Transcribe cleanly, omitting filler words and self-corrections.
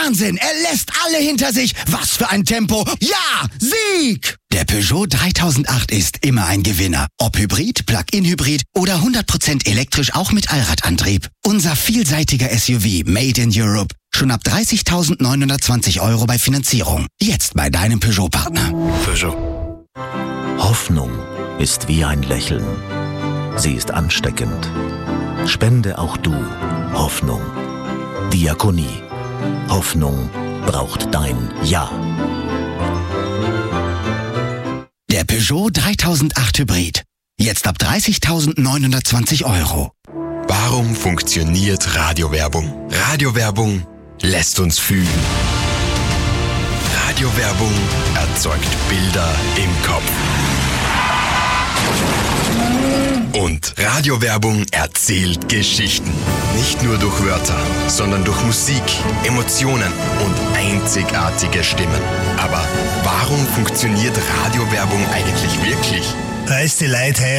Wahnsinn, er lässt alle hinter sich. Was für ein Tempo. Ja, Sieg! Der Peugeot 3008 ist immer ein Gewinner. Ob Hybrid, Plug-in-Hybrid oder 100% elektrisch auch mit Allradantrieb. Unser vielseitiger SUV Made in Europe. Schon ab 30.920 € bei Finanzierung. Jetzt bei deinem Peugeot-Partner. Peugeot. Hoffnung ist wie ein Lächeln. Sie ist ansteckend. Spende auch du Hoffnung. Diakonie. Hoffnung braucht dein Ja. Der Peugeot 3008 Hybrid. Jetzt ab 30.920 €. Warum funktioniert Radiowerbung? Radiowerbung lässt uns fühlen. Radiowerbung erzeugt Bilder im Kopf. Und Radiowerbung erzählt Geschichten. Nicht nur durch Wörter, sondern durch Musik, Emotionen und einzigartige Stimmen. Aber warum funktioniert Radiowerbung eigentlich wirklich? Weißt die Leute